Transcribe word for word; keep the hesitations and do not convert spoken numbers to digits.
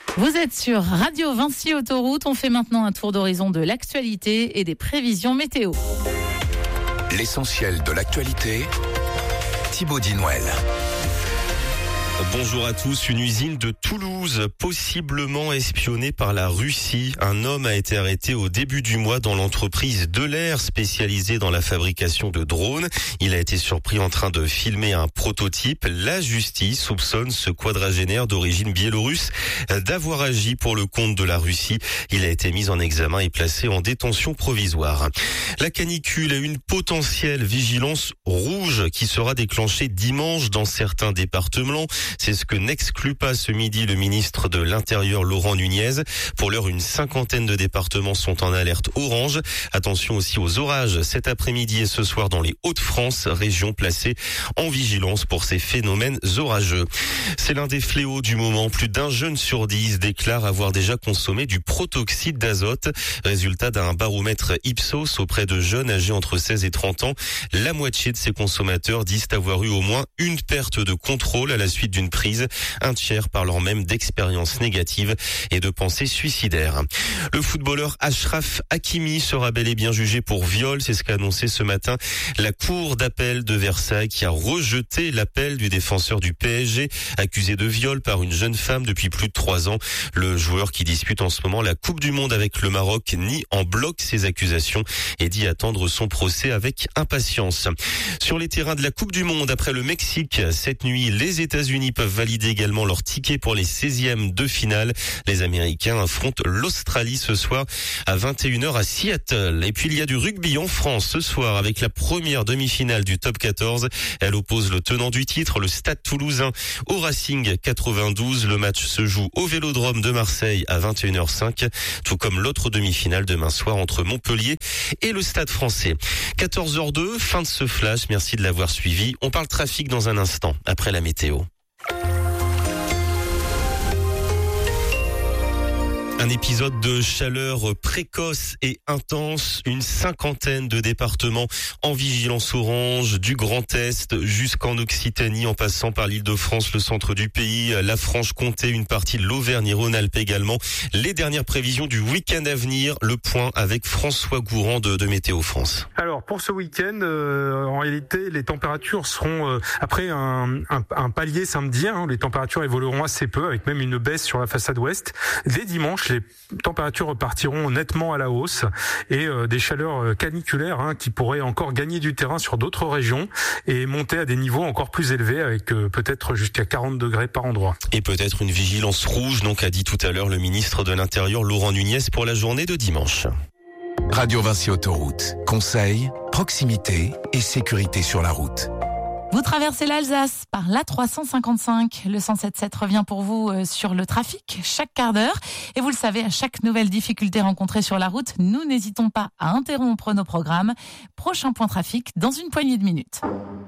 Vous êtes sur Radio Vinci Autoroute. On fait maintenant un tour d'horizon de l'actualité et des prévisions météo. L'essentiel de l'actualité, Thibaut Dinouel. Bonjour à tous. Une usine de Toulouse, possiblement espionnée par la Russie. Un homme a été arrêté au début du mois dans l'entreprise Delair, spécialisée dans la fabrication de drones. Il a été surpris en train de filmer un prototype. La justice soupçonne ce quadragénaire d'origine biélorusse d'avoir agi pour le compte de la Russie. Il a été mis en examen et placé en détention provisoire. La canicule a une potentielle vigilance rouge qui sera déclenchée dimanche dans certains départements. C'est ce que n'exclut pas ce midi le ministre de l'Intérieur Laurent Nunez. Pour l'heure, une cinquantaine de départements sont en alerte orange. Attention aussi aux orages cet après-midi et ce soir dans les Hauts-de-France, région placée en vigilance pour ces phénomènes orageux. C'est l'un des fléaux du moment. Plus d'un jeune sur dix déclare avoir déjà consommé du protoxyde d'azote. Résultat d'un baromètre Ipsos auprès de jeunes âgés entre seize et trente ans. La moitié de ces consommateurs disent avoir eu au moins une perte de contrôle à la suite d'une prise, un tiers parlant même d'expériences négatives et de pensées suicidaires. Le footballeur Achraf Hakimi sera bel et bien jugé pour viol, c'est ce qu'a annoncé ce matin la cour d'appel de Versailles qui a rejeté l'appel du défenseur du P S G accusé de viol par une jeune femme depuis plus de trois ans. Le joueur qui dispute en ce moment la Coupe du Monde avec le Maroc nie en bloc ces accusations et dit attendre son procès avec impatience. Sur les terrains de la Coupe du Monde, après le Mexique, cette nuit, les États-Unis peuvent valider également leur ticket pour les seizièmes de finale. Les Américains affrontent l'Australie ce soir à vingt et une heures à Seattle. Et puis il y a du rugby en France ce soir avec la première demi-finale du top quatorze. Elle oppose le tenant du titre, le Stade Toulousain, au Racing quatre-vingt-douze. Le match se joue au Vélodrome de Marseille à vingt et une heures cinq, tout comme l'autre demi-finale demain soir entre Montpellier et le Stade Français. quatorze heures deux, fin de ce flash. Merci de l'avoir suivi. On parle trafic dans un instant, après la météo. Un épisode de chaleur précoce et intense, une cinquantaine de départements en vigilance orange, du Grand Est jusqu'en Occitanie, en passant par l'Île-de-France, le centre du pays, la Franche-Comté, une partie de l'Auvergne-Rhône-Alpes également. Les dernières prévisions du week-end à venir, le point avec François Gourand de, de Météo France. Alors pour ce week-end, euh, en réalité, les températures seront euh, après un, un, un palier samedi. Hein, les températures évolueront assez peu, avec même une baisse sur la façade ouest. Dès dimanche, les températures repartiront nettement à la hausse et euh, des chaleurs caniculaires hein, qui pourraient encore gagner du terrain sur d'autres régions et monter à des niveaux encore plus élevés avec euh, peut-être jusqu'à quarante degrés par endroit. Et peut-être une vigilance rouge, donc a dit tout à l'heure le ministre de l'Intérieur Laurent Nunez pour la journée de dimanche. Radio Vinci Autoroute. Conseils, proximité et sécurité sur la route. Vous traversez l'Alsace par l'A trois cent cinquante-cinq. Le cent sept sept revient pour vous sur le trafic chaque quart d'heure. Et vous le savez, à chaque nouvelle difficulté rencontrée sur la route, nous n'hésitons pas à interrompre nos programmes. Prochain point trafic dans une poignée de minutes.